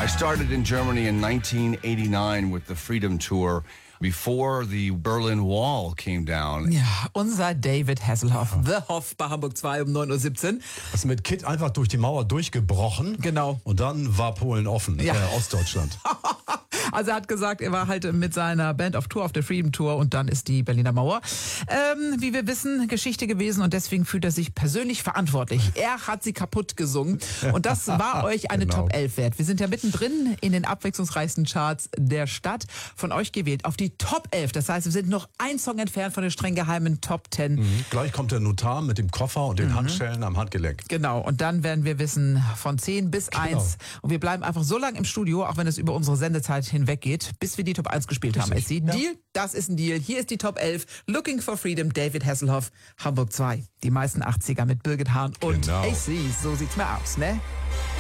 I started in Germany in 1989 with the Freedom Tour. Before the Berlin Wall came down. Ja, unser David Hasselhoff. The Hoff bei Hamburg 2 um 9:17 Uhr. Ist mit Kid einfach durch die Mauer durchgebrochen. Genau. Und dann war Polen offen, Ja. Ostdeutschland. Also er hat gesagt, er war halt mit seiner Band auf Tour, auf der Freedom Tour und dann ist die Berliner Mauer, wie wir wissen, Geschichte gewesen und deswegen fühlt er sich persönlich verantwortlich. Er hat sie kaputt gesungen und das war euch eine Genau. Top 11 wert. Wir sind ja mittendrin in den abwechslungsreichsten Charts der Stadt, von euch gewählt auf die Top 11. Das heißt, wir sind noch ein Song entfernt von den streng geheimen Top 10. Gleich kommt der Notar mit dem Koffer und den Handschellen am Handgelenk. Genau, und dann werden wir wissen von 10 bis 1. Und wir bleiben einfach so lange im Studio, auch wenn es über unsere Sendezeit hinweggeht, bis wir die Top 1 gespielt haben. Ist sie Deal? Das ist ein Deal. Hier ist die Top 11. Looking for Freedom, David Hasselhoff, Hamburg 2. Die meisten 80er mit Birgit Hahn und Genau. AC. So sieht's mal aus, ne?